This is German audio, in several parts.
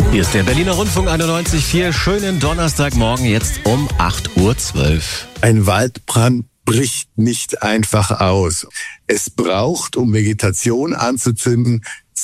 Hier ist der Berliner Rundfunk 91.4. Schönen Donnerstagmorgen, jetzt um 8.12 Uhr. Ein Waldbrand bricht nicht einfach aus. Es braucht, um Vegetation anzuzünden,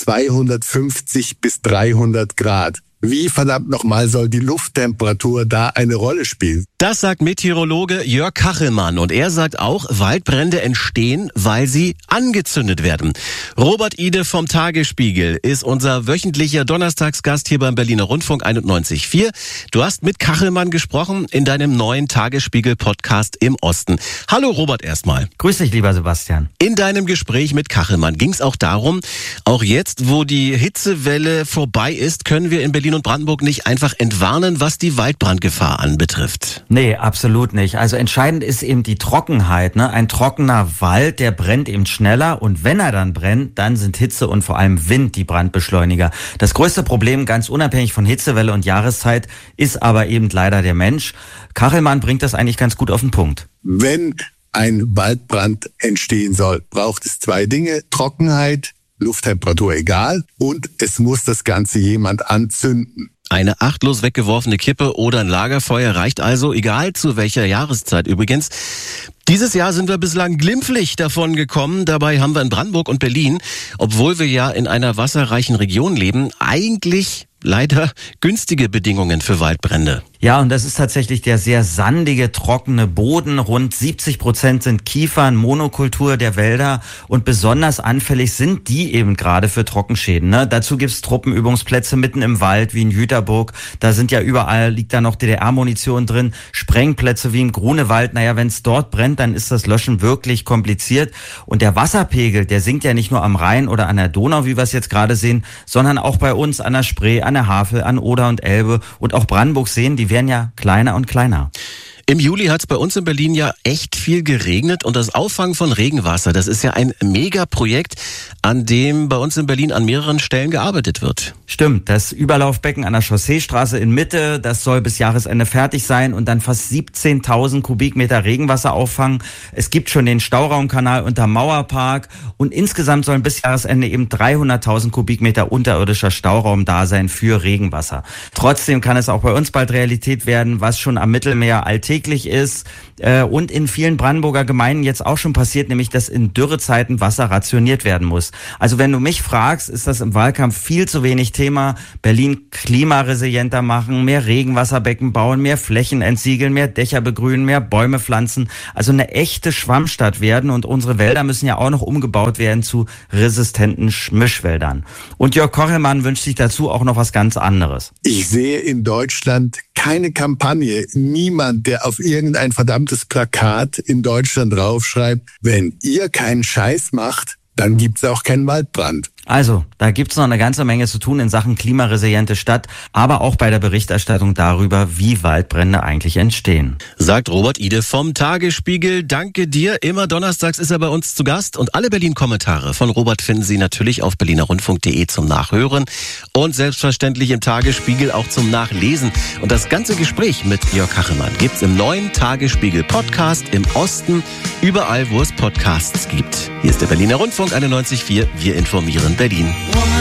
250 bis 300 Grad. Wie verdammt nochmal soll die Lufttemperatur da eine Rolle spielen? Das sagt Meteorologe Jörg Kachelmann. Und er sagt auch, Waldbrände entstehen, weil sie angezündet werden. Robert Ide vom Tagesspiegel ist unser wöchentlicher Donnerstagsgast hier beim Berliner Rundfunk 91.4. Du hast mit Kachelmann gesprochen in deinem neuen Tagesspiegel-Podcast im Osten. Hallo Robert erstmal. Grüß dich, lieber Sebastian. In deinem Gespräch mit Kachelmann ging es auch darum, auch jetzt, wo die Hitzewelle vorbei ist, können wir in Berlin und Brandenburg nicht einfach entwarnen, was die Waldbrandgefahr anbetrifft. Nee, absolut nicht. Also entscheidend ist eben die Trockenheit. Ein trockener Wald, der brennt eben schneller, und wenn er dann brennt, dann sind Hitze und vor allem Wind die Brandbeschleuniger. Das größte Problem, ganz unabhängig von Hitzewelle und Jahreszeit, ist aber eben leider der Mensch. Kachelmann bringt das eigentlich ganz gut auf den Punkt. Wenn ein Waldbrand entstehen soll, braucht es zwei Dinge: Trockenheit, Lufttemperatur egal, und es muss das Ganze jemand anzünden. Eine achtlos weggeworfene Kippe oder ein Lagerfeuer reicht also, egal zu welcher Jahreszeit übrigens. Dieses Jahr sind wir bislang glimpflich davon gekommen. Dabei haben wir in Brandenburg und Berlin, obwohl wir ja in einer wasserreichen Region leben, eigentlich leider günstige Bedingungen für Waldbrände. Ja, und das ist tatsächlich der sehr sandige, trockene Boden. Rund 70% sind Kiefern, Monokultur der Wälder, und besonders anfällig sind die eben gerade für Trockenschäden. Dazu gibt's Truppenübungsplätze mitten im Wald wie in Jüterburg. Da sind ja überall, liegt da noch DDR-Munition drin. Sprengplätze wie im Grunewald. Wenn es dort brennt, dann ist das Löschen wirklich kompliziert. Und der Wasserpegel, der sinkt ja nicht nur am Rhein oder an der Donau, wie wir es jetzt gerade sehen, sondern auch bei uns an der Spree, an der Havel, an Oder und Elbe, und auch Brandenburg-Seen, die werden ja kleiner und kleiner. Im Juli hat es bei uns in Berlin ja echt viel geregnet, und das Auffangen von Regenwasser, das ist ja ein Megaprojekt, an dem bei uns in Berlin an mehreren Stellen gearbeitet wird. Stimmt, das Überlaufbecken an der Chausseestraße in Mitte, das soll bis Jahresende fertig sein und dann fast 17.000 Kubikmeter Regenwasser auffangen. Es gibt schon den Stauraumkanal unter Mauerpark, und insgesamt sollen bis Jahresende eben 300.000 Kubikmeter unterirdischer Stauraum da sein für Regenwasser. Trotzdem kann es auch bei uns bald Realität werden, was schon am Mittelmeer alltäglich ist und in vielen Brandenburger Gemeinden jetzt auch schon passiert, nämlich dass in Dürrezeiten Wasser rationiert werden muss. Also wenn du mich fragst, ist das im Wahlkampf viel zu wenig Thema. Berlin klimaresilienter machen, mehr Regenwasserbecken bauen, mehr Flächen entsiegeln, mehr Dächer begrünen, mehr Bäume pflanzen. Also eine echte Schwammstadt werden, und unsere Wälder müssen ja auch noch umgebaut werden zu resistenten Mischwäldern. Und Jörg Kachelmann wünscht sich dazu auch noch was ganz anderes. Ich sehe in Deutschland keine Kampagne, niemand, der auf irgendein verdammtes Plakat in Deutschland draufschreibt: wenn ihr keinen Scheiß macht, dann gibt's auch keinen Waldbrand. Also, da gibt's noch eine ganze Menge zu tun in Sachen klimaresiliente Stadt, aber auch bei der Berichterstattung darüber, wie Waldbrände eigentlich entstehen. Sagt Robert Ide vom Tagesspiegel. Danke dir. Immer donnerstags ist er bei uns zu Gast, und alle Berlin-Kommentare von Robert finden Sie natürlich auf berlinerrundfunk.de zum Nachhören und selbstverständlich im Tagesspiegel auch zum Nachlesen. Und das ganze Gespräch mit Jörg Kachelmann gibt's im neuen Tagesspiegel-Podcast im Osten, überall, wo es Podcasts gibt. Hier ist der Berliner Rundfunk 91.4. Wir informieren Berlin.